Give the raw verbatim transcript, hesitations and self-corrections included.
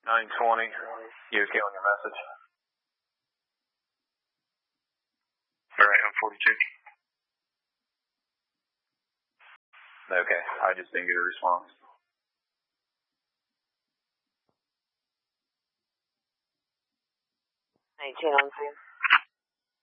nine twenty. You okay on your message? Alright, I'm forty-two. Okay, I just didn't get a response. nineteen on scene.